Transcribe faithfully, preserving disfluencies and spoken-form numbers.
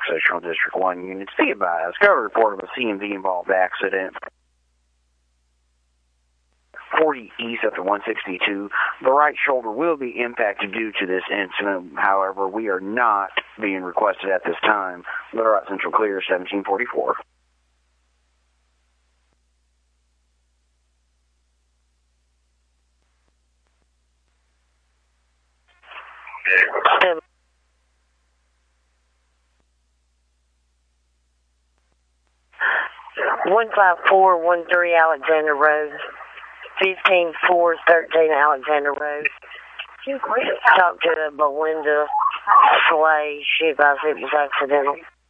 Sectional District one units. Be advised, got a report of a C M V involved accident. forty east after one sixty-two. The right shoulder will be impacted due to this incident. However, we are not being requested at this time. Little Rock Central clear, seventeen forty-four. one five four one three Alexander Road. fifteen four thirteen Alexander Road. Talk to Belinda Slay. She advised it was accidental.